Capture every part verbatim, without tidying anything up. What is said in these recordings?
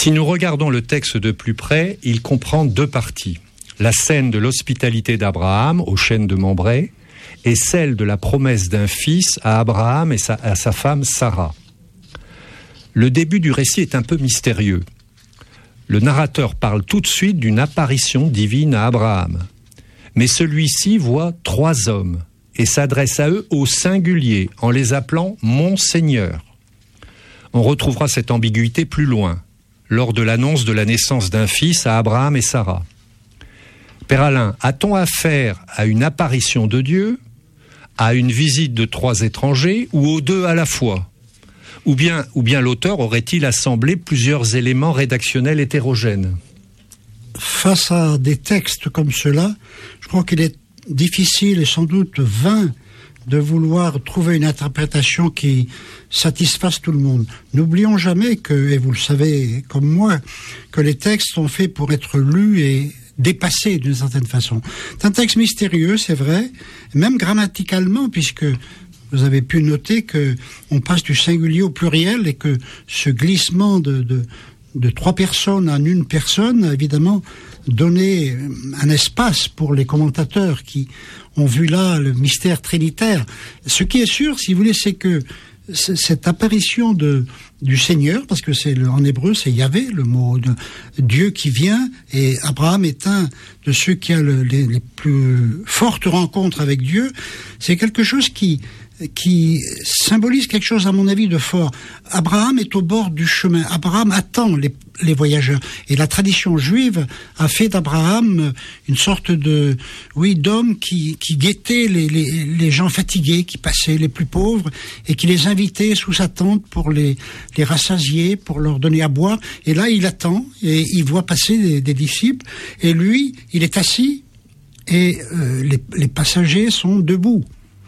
Si nous regardons le texte de plus près, il comprend deux parties. La scène de l'hospitalité d'Abraham au chêne de Mambré et celle de la promesse d'un fils à Abraham et sa, à sa femme Sarah. Le début du récit est un peu mystérieux. Le narrateur parle tout de suite d'une apparition divine à Abraham. Mais celui-ci voit trois hommes et s'adresse à eux au singulier en les appelant « Mon Seigneur ». On retrouvera cette ambiguïté plus loin, lors de l'annonce de la naissance d'un fils à Abraham et Sarah. Père Alain, a-t-on affaire à une apparition de Dieu, à une visite de trois étrangers ou aux deux à la fois ? Ou bien, ou bien l'auteur aurait-il assemblé plusieurs éléments rédactionnels hétérogènes ? Face à des textes comme cela, je crois qu'il est difficile et sans doute vain de vouloir trouver une interprétation qui satisfasse tout le monde. N'oublions jamais que, et vous le savez comme moi, que les textes sont faits pour être lus et dépassés d'une certaine façon. C'est un texte mystérieux, c'est vrai, même grammaticalement, puisque vous avez pu noter que on passe du singulier au pluriel et que ce glissement de, de, de trois personnes en une personne a évidemment donné un espace pour les commentateurs qui ont vu là le mystère trinitaire. Ce qui est sûr, si vous voulez, c'est que cette apparition de, du Seigneur, parce que c'est en hébreu, c'est Yahvé, le mot de Dieu qui vient, et Abraham est un de ceux qui a le, les, les plus fortes rencontres avec Dieu, c'est quelque chose qui qui symbolise quelque chose, à mon avis, de fort. Abraham est au bord du chemin. Abraham attend les, les voyageurs. Et la tradition juive a fait d'Abraham une sorte de, oui, d'homme qui, qui guettait les, les, les gens fatigués, qui passaient, les plus pauvres, et qui les invitait sous sa tente pour les, les rassasier, pour leur donner à boire. Et là, il attend, et il voit passer des, des disciples, et lui, il est assis, et euh, les, les passagers sont debout.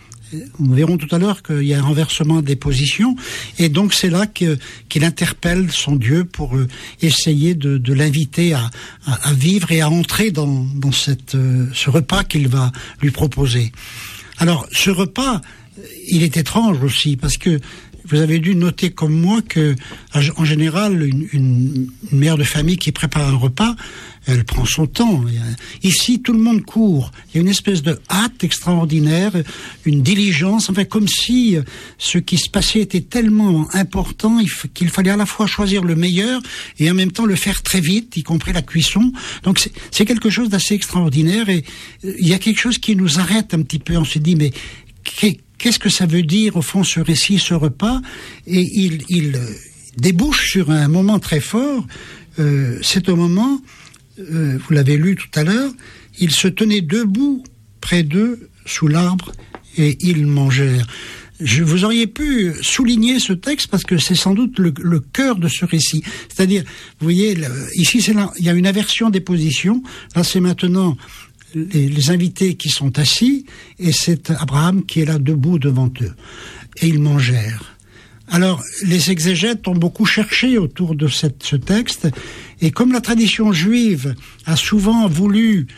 Nous verrons tout à l'heure qu'il y a un renversement des positions, et donc c'est là que, qu'il interpelle son Dieu pour euh, essayer de, de l'inviter à, à, à vivre et à entrer dans, dans cette, euh, ce repas qu'il va lui proposer. Alors, ce repas, il est étrange aussi, parce que vous avez dû noter comme moi que, en général, une, une, une mère de famille qui prépare un repas, elle prend son temps. Ici, tout le monde court. Il y a une espèce de hâte extraordinaire, une diligence, enfin, comme si ce qui se passait était tellement important qu'il fallait à la fois choisir le meilleur et en même temps le faire très vite, y compris la cuisson. Donc, c'est, c'est quelque chose d'assez extraordinaire, et il y a quelque chose qui nous arrête un petit peu. On se dit, mais qu'est-ce que ça veut dire, au fond, ce récit, ce repas? Et il, il débouche sur un moment très fort. Euh, c'est au moment, euh, vous l'avez lu tout à l'heure, ils se tenaient debout près d'eux, sous l'arbre, et ils mangèrent. Je, vous auriez pu souligner ce texte parce que c'est sans doute le, le cœur de ce récit. C'est-à-dire, vous voyez, le, ici, c'est là, il y a une inversion des positions. Là, c'est maintenant Les, les invités qui sont assis, et c'est Abraham qui est là debout devant eux. Et ils mangèrent. Alors, les exégètes ont beaucoup cherché autour de cette, ce texte, et comme la tradition juive a souvent voulu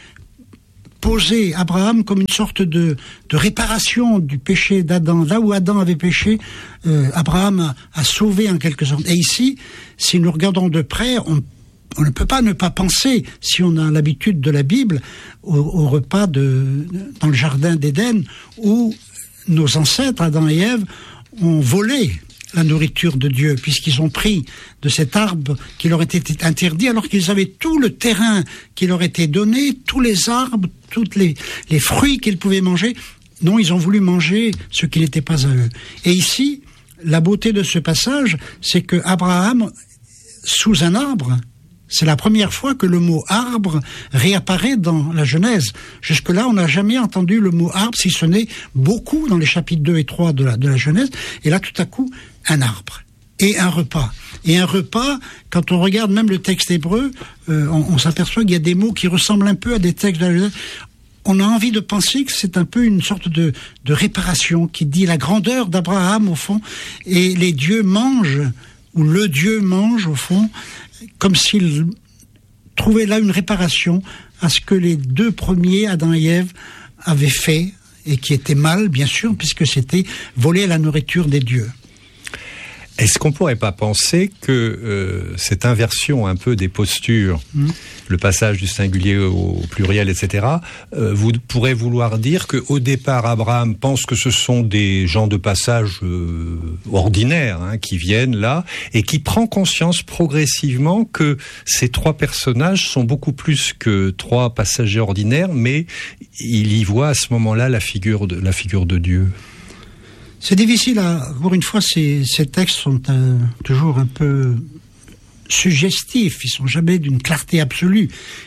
poser Abraham comme une sorte de, de réparation du péché d'Adam, là où Adam avait péché, euh, Abraham a, a sauvé en quelque sorte. Et ici, si nous regardons de près, on On ne peut pas ne pas penser, si on a l'habitude de la Bible, au, au repas de, dans le jardin d'Éden, où nos ancêtres, Adam et Ève, ont volé la nourriture de Dieu, puisqu'ils ont pris de cet arbre qui leur était interdit, alors qu'ils avaient tout le terrain qui leur était donné, tous les arbres, tous les, les fruits qu'ils pouvaient manger. Non, ils ont voulu manger ce qui n'était pas à eux. Et ici, la beauté de ce passage, c'est que Abraham, sous un arbre, c'est la première fois que le mot arbre réapparaît dans la Genèse. Jusque-là, on n'a jamais entendu le mot arbre, si ce n'est beaucoup dans les chapitres deux et trois de la, de la Genèse. Et là, tout à coup, un arbre et un repas. Et un repas, quand on regarde même le texte hébreu, euh, on, on s'aperçoit qu'il y a des mots qui ressemblent un peu à des textes de la Genèse. On a envie de penser que c'est un peu une sorte de, de réparation qui dit la grandeur d'Abraham, au fond, et les dieux mangent, ou le Dieu mange, au fond, comme s'il trouvait là une réparation à ce que les deux premiers, Adam et Ève, avaient fait, et qui était mal, bien sûr, puisque c'était voler la nourriture des dieux. Est-ce qu'on pourrait pas penser que euh, cette inversion un peu des postures, mmh. le passage du singulier au pluriel, et cetera, euh, vous pourrez vouloir dire qu'au départ, Abraham pense que ce sont des gens de passage euh, ordinaires hein, qui viennent là et qui prend conscience progressivement que ces trois personnages sont beaucoup plus que trois passagers ordinaires, mais il y voit à ce moment-là la figure de, la figure de Dieu. C'est difficile, à, encore une fois, ces, ces textes sont euh, toujours un peu suggestifs, ils sont jamais d'une clarté absolue.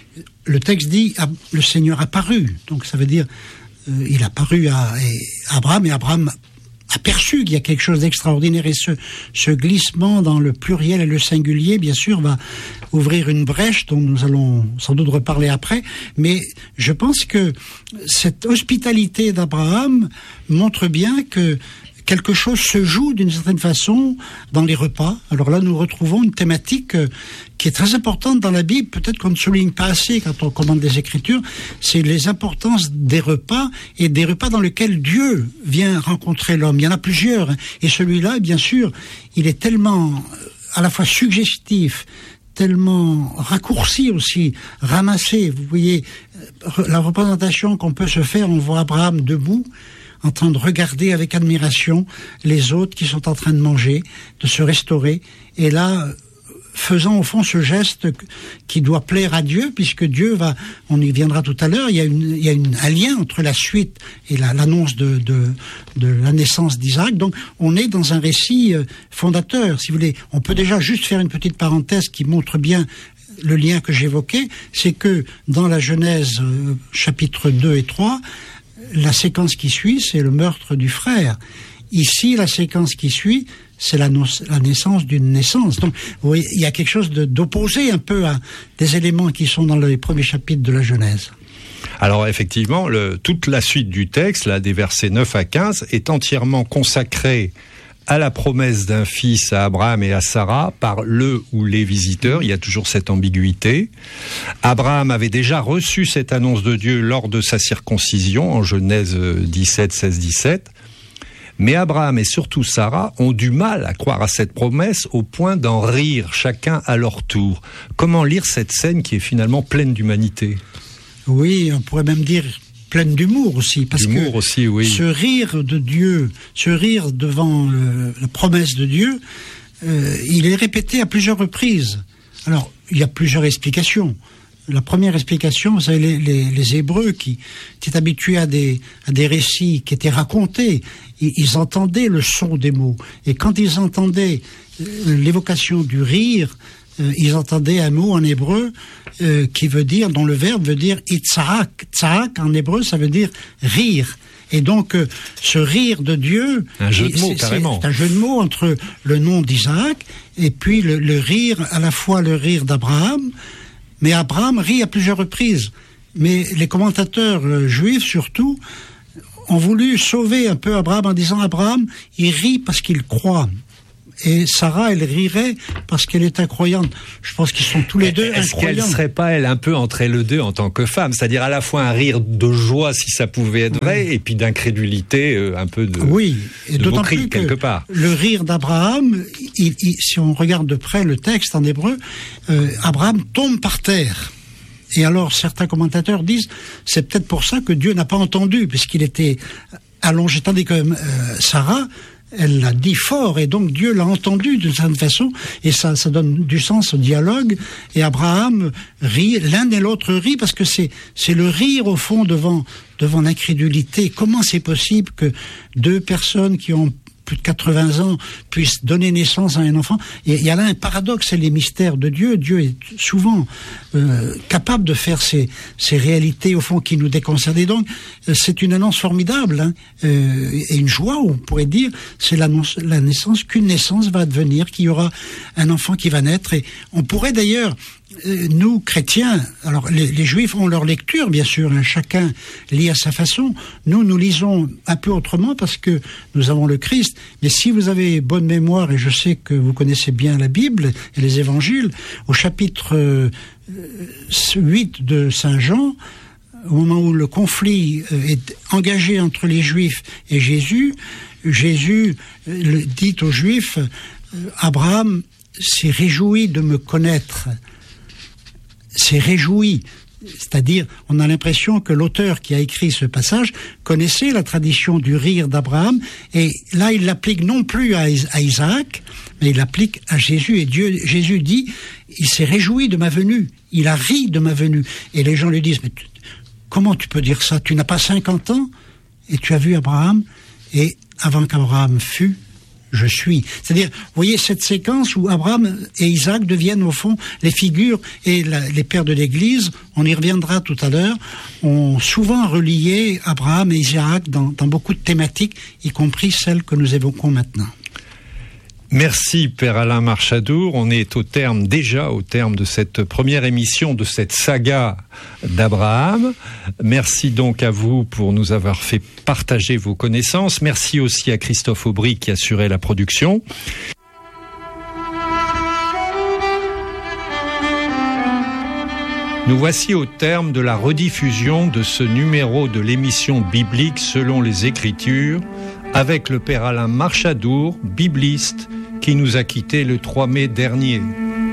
Le texte dit ah, le Seigneur a paru, donc ça veut dire euh, il a paru à, à Abraham, et Abraham a perçu qu'il y a quelque chose d'extraordinaire, et ce, ce glissement dans le pluriel et le singulier, bien sûr, va ouvrir une brèche dont nous allons sans doute reparler après, mais je pense que cette hospitalité d'Abraham montre bien que quelque chose se joue d'une certaine façon dans les repas. Alors là, nous retrouvons une thématique qui est très importante dans la Bible, peut-être qu'on ne souligne pas assez quand on commande des Écritures, c'est les importances des repas, et des repas dans lesquels Dieu vient rencontrer l'homme. Il y en a plusieurs, hein. Et celui-là, bien sûr, il est tellement à la fois suggestif, tellement raccourci aussi, ramassé. Vous voyez, la représentation qu'on peut se faire, on voit Abraham debout, en train de regarder avec admiration les autres qui sont en train de manger, de se restaurer, et là, faisant au fond ce geste qui doit plaire à Dieu, puisque Dieu va, on y viendra tout à l'heure, il y a, une, il y a une, un lien entre la suite et la, l'annonce de, de, de la naissance d'Isaac. Donc on est dans un récit fondateur, si vous voulez. On peut déjà juste faire une petite parenthèse qui montre bien le lien que j'évoquais, c'est que dans la Genèse euh, chapitre deux et trois, la séquence qui suit, c'est le meurtre du frère. Ici, la séquence qui suit, c'est la, no- la naissance d'une naissance. Donc, vous voyez, il y a quelque chose de, d'opposé un peu à des éléments qui sont dans les premiers chapitres de la Genèse. Alors effectivement, le, toute la suite du texte, là, des versets neuf à quinze, est entièrement consacrée à la promesse d'un fils à Abraham et à Sarah par le ou les visiteurs. Il y a toujours cette ambiguïté. Abraham avait déjà reçu cette annonce de Dieu lors de sa circoncision en Genèse dix-sept, seize, dix-sept. Mais Abraham et surtout Sarah ont du mal à croire à cette promesse au point d'en rire chacun à leur tour. Comment lire cette scène qui est finalement pleine d'humanité ? Oui, on pourrait même dire pleine d'humour aussi, parce d'humour que aussi, oui. Ce rire de Dieu, ce rire devant le, la promesse de Dieu, euh, il est répété à plusieurs reprises. Alors, il y a plusieurs explications. La première explication, vous savez, les, les, les Hébreux qui étaient habitués à des, à des récits qui étaient racontés, ils, ils entendaient le son des mots. Et quand ils entendaient euh, l'évocation du rire, euh, ils entendaient un mot en hébreu euh, qui veut dire, dont le verbe veut dire itzahak. Tzahak en hébreu, ça veut dire rire. Et donc, euh, ce rire de Dieu, un jeu de mots, c'est, carrément. C'est un jeu de mots entre le nom d'Isaac et puis le, le rire, à la fois le rire d'Abraham. Mais Abraham rit à plusieurs reprises. Mais les commentateurs euh, juifs, surtout, ont voulu sauver un peu Abraham en disant Abraham, il rit parce qu'il croit. Et Sarah, elle rirait parce qu'elle est incroyante. Je pense qu'ils sont tous les deux Est-ce incroyants. Est-ce qu'elle serait pas, elle, un peu entre les deux en tant que femme ? C'est-à-dire à la fois un rire de joie, si ça pouvait être vrai, oui. Et puis d'incrédulité, euh, un peu de Oui, et de d'autant moquerie, plus que quelque part. Le rire d'Abraham, il, il, si on regarde de près le texte en hébreu, euh, Abraham tombe par terre. Et alors, certains commentateurs disent, c'est peut-être pour ça que Dieu n'a pas entendu, puisqu'il était allongé, tandis que euh, Sarah, elle l'a dit fort, et donc Dieu l'a entendu d'une certaine façon, et ça, ça donne du sens au dialogue. Et Abraham rit, l'un et l'autre rit, parce que c'est, c'est le rire au fond devant, devant l'incrédulité. Comment c'est possible que deux personnes qui ont plus de quatre-vingts ans puissent donner naissance à un enfant? Et il y a là un paradoxe, c'est les mystères de Dieu. Dieu est souvent euh, capable de faire ces, ces réalités au fond qui nous déconcernent. Et donc c'est une annonce formidable, hein, euh, et une joie, on pourrait dire, c'est l'annonce, la naissance, qu'une naissance va advenir, qu'il y aura un enfant qui va naître. Et on pourrait d'ailleurs, euh, nous chrétiens, alors les, les juifs ont leur lecture bien sûr, hein, chacun lit à sa façon. Nous, nous lisons un peu autrement parce que nous avons le Christ. Mais si vous avez bonne mémoire, et je sais que vous connaissez bien la Bible et les évangiles, au chapitre euh, huit de Saint Jean, au moment où le conflit est engagé entre les Juifs et Jésus, Jésus dit aux Juifs, Abraham s'est réjoui de me connaître, s'est réjoui. C'est-à-dire, on a l'impression que l'auteur qui a écrit ce passage connaissait la tradition du rire d'Abraham, et là, il l'applique non plus à, Is- à Isaac, mais il l'applique à Jésus. Et Dieu, Jésus dit, il s'est réjoui de ma venue, il a ri de ma venue. Et les gens lui disent, mais tu, comment tu peux dire ça? Tu n'as pas cinquante ans et tu as vu Abraham, et avant qu'Abraham fût, je suis. C'est-à-dire, vous voyez cette séquence où Abraham et Isaac deviennent au fond les figures, et la, les pères de l'Église, on y reviendra tout à l'heure, ont souvent relié Abraham et Isaac dans, dans beaucoup de thématiques, y compris celles que nous évoquons maintenant. Merci Père Alain Marchadour. On est au terme, déjà au terme de cette première émission de cette saga d'Abraham. Merci donc à vous pour nous avoir fait partager vos connaissances. Merci aussi à Christophe Aubry qui assurait la production. Nous voici au terme de la rediffusion de ce numéro de l'émission biblique selon les Écritures, avec le Père Alain Marchadour, bibliste, qui nous a quittés le trois mai dernier.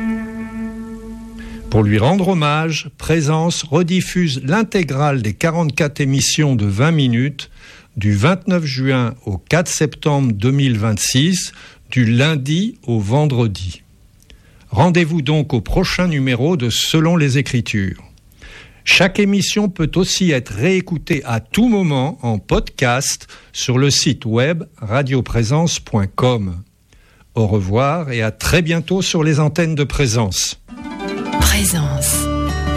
Pour lui rendre hommage, Présence rediffuse l'intégrale des quarante-quatre émissions de vingt minutes du vingt-neuf juin au quatre septembre deux mille vingt-six, du lundi au vendredi. Rendez-vous donc au prochain numéro de Selon les Écritures. Chaque émission peut aussi être réécoutée à tout moment en podcast sur le site web radioprésence point com. Au revoir et à très bientôt sur les antennes de Présence. Présence.